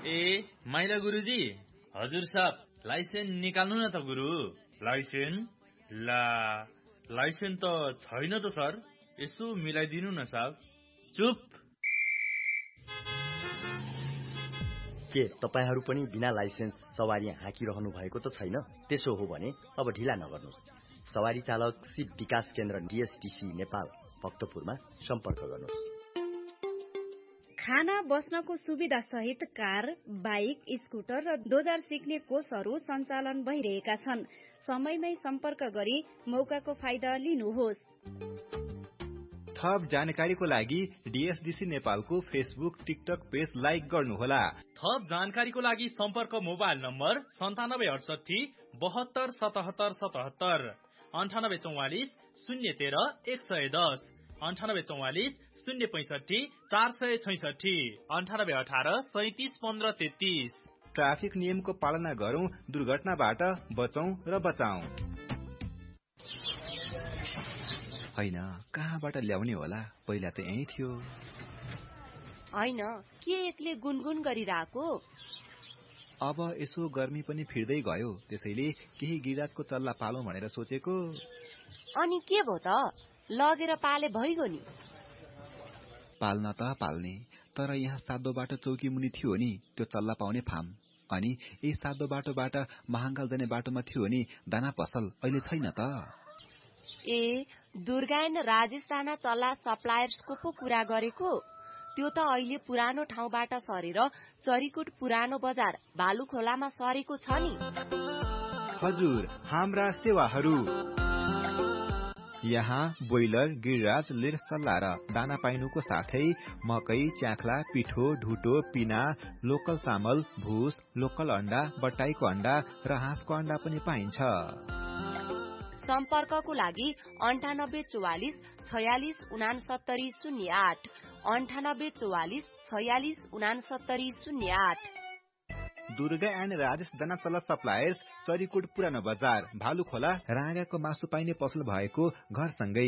ए माइला गुरुजी, हजुर साहब लाइसेन्स निकाल्नु न त गुरु। लाइसेन्स? लाइसेन्स त छैन त सर, यसो मिलाइदिनु न साहब। चुप। के तपाईहरू पनि बिना लाइसेन्स सवारी हाँकिरहनु भएको त छैन? त्यसो हो भने अब ढिला नगर्नुहोस्। सवारी चालक सिप विकास केन्द्र DSTC नेपाल भक्तपुरमा सम्पर्क गर्नुहोस्। खाना बस्नको सुविधा सहित कार, बाइक, स्कुटर र दोजार सिक्ने कोर्सहरू सञ्चालन भइरहेका छन्। समयमै सम्पर्क गरी मौकाको फाइदा लिनुहोस्। थप जानकारीको लागि DSDC नेपालको फेसबुक, टिकटक पेज लाइक गर्नुहोला। थप जानकारीको लागि सम्पर्क मोबाइल नम्बर 9768 72 77 77, 9844 013 110, 9844 065 466, 9818 37 15 33। ट्राफिक नियमको पालना गरौं, दुर्घटनाबाट बचौं र बचाऊ। हैन, कहाँबाट ल्याउने होला? पहिला त यही थियो। हैन, के एक्लै गुनगुन गरिरहेको? अब यसो गर्मी पनि फिर्दै गयो, त्यसैले केही गिराजको चल्ला पालौं भनेर सोचेको। अनि के भो त? लगेर पाले भइगयो नि। पाल्न त पाल्ने, तर यहाँ सादो बाटो चौकी मुनि थियो नि त्यो चल्ला पाउने फार्म। अनि यही सादो बाटोबाट महाङ्गाल जाने बाटोमा थियो नि दाना पसल, अहिले छैन त। ए, दुर्गायन राजेश राणा चल्ला सप्लायर्सको पो कुरा गरेको? त्यो त अहिले पुरानो ठाउँबाट सरेर चरीकोट पुरानो बजार भालुखोलामा सरेको छ नि। हजुर, हाम्रा सेवाहरू यहाँ बोइलर, गिरिराज, लेर चल्ला र दाना पाइनुको साथै मकै, च्याख्ला, पिठो, ढुटो, पिना, लोकल चामल, भुस, लोकल अन्डा, बट्टाईको अन्डा र हाँसको अन्डा पनि पाइन्छ। सम्पर्कको लागि 9844 46 69 08, 9844 46 69 08। दुर्गा एन्ड राजेश दाना चल्ला सप्लायर्स, चरीकोट पुरानो बजार भालुखोला, राँगाको मासु पाइने पसल भएको घरसँगै।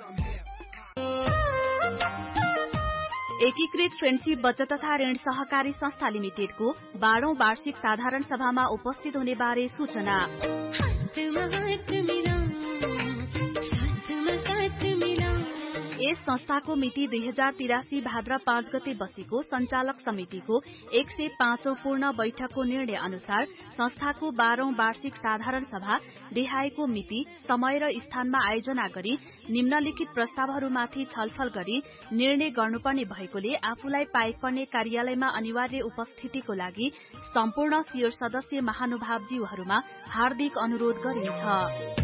एकीकृत फ्रेन्डशिप बचत तथा ऋण सहकारी संस्था लिमिटेडको 12औं वार्षिक साधारण सभामा उपस्थित हुने बारे सूचना। यस संस्थाको मिति 2083 भाद्र 5 गते बसेको सञ्चालक समितिको 105औं पूर्ण बैठकको निर्णय अनुसार संस्थाको 12औं वार्षिक साधारण सभा देहाएको मिति, समय र स्थानमा आयोजना गरी निम्नलिखित प्रस्तावहरूमाथि छलफल गरी निर्णय गर्नुपर्ने भएकोले आफूलाई पाएक पर्ने कार्यालयमा अनिवार्य उपस्थितिको लागि सम्पूर्ण शिर सदस्य महानुभावज्यूहरूमा हार्दिक अनुरोध गरिन्छ।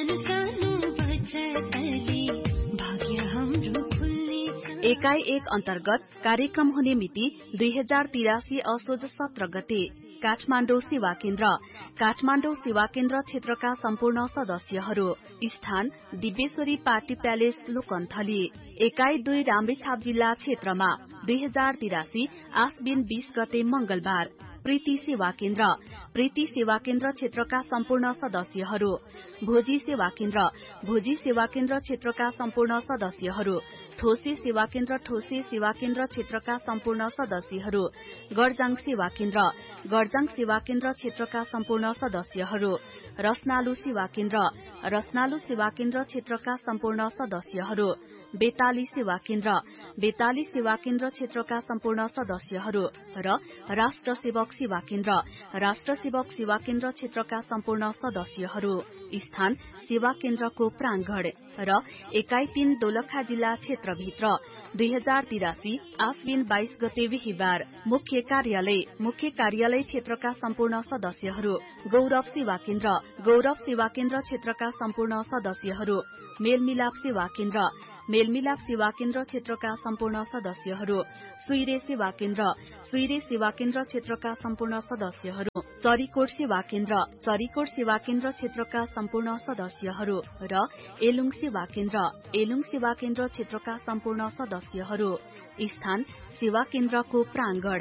एकाइ 1 अन्तर्गत कार्यक्रम हुने मिति 2083 असोज 17 गते। काठमाडौँ सेवा केन्द्र। काठमाडौँ सेवा केन्द्र क्षेत्रका सम्पूर्ण सदस्यहरू। स्थान दिव्येश्वरी पार्टी प्यालेस लोकन्थली। एकाइ 2 रामेछाप जिल्ला क्षेत्रमा 2083 आश्विन 20 गते मंगलबार। प्रीति सेवा केन्द्र। प्रीति सेवा केन्द्र क्षेत्रका सम्पूर्ण सदस्यहरू। भोजी सेवा केन्द्र। भोजी सेवा केन्द्र क्षेत्रका सम्पूर्ण सदस्यहरू। ठोसे सेवा केन्द्र। ठोसे सेवा केन्द्र क्षेत्रका सम्पूर्ण सदस्यहरू। गर्जाङ सेवा केन्द्र। गर्जाङ सेवा केन्द्र क्षेत्रका सम्पूर्ण सदस्यहरू। रसनालु सेवा केन्द्र। रसनालु सेवा केन्द्र क्षेत्रका सम्पूर्ण सदस्यहरू। बेताली सेवा केन्द्र। बेताली सेवा केन्द्र क्षेत्रका सम्पूर्ण सदस्यहरू र राष्ट्र सेवक सेवा केन्द्र। राष्ट्र सेवक सेवा केन्द्र क्षेत्रका सम्पूर्ण सदस्यहरू। स्थान सेवा केन्द्रको प्राङ्गण र एकाइ 3 दोलखा जिल्ला क्षेत्रभित्र 2083 आश्विन 22 गते बिहीबार। मुख्य कार्यालय। मुख्य कार्यालय क्षेत्रका सम्पूर्ण सदस्यहरू। गौरव सेवा केन्द्र। गौरव सेवा केन्द्र क्षेत्रका सम्पूर्ण सदस्यहरू। मेलमिलाप सेवा केन्द्र। मेलमिलाप सेवा केन्द्र क्षेत्रका सम्पूर्ण सदस्यहरू। सुइरे सेवा केन्द्र। सुइरे सेवा केन्द्र क्षेत्रका सम्पूर्ण सदस्यहरू। चरीकोट सेवा केन्द्र। चरीकोट सेवा केन्द्र क्षेत्रका सम्पूर्ण सदस्यहरू र एलुङ सेवा केन्द्र। एलुङ सेवा केन्द्र क्षेत्रका सम्पूर्ण सदस्यहरू। स्थान सेवा केन्द्रको प्राङ्गण।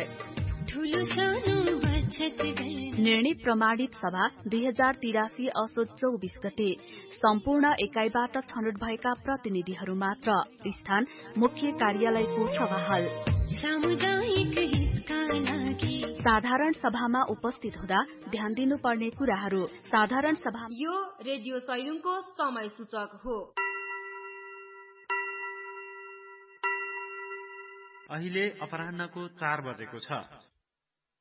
निर्णय प्रमाणित सभा 2083 असोज 24 गते। सम्पूर्ण एकाइबाट छनौट भएका प्रतिनिधिहरू मात्र। स्थान मुख्य कार्यालयको सभाहाल। साधारण सभामा उपस्थित हुँदा ध्यान दिनुपर्ने कुराहरू। साधारण सभा यो रेडियो सैलुङको समय सूचक हो। अहिले अपराह्नको 4 बजेको छ।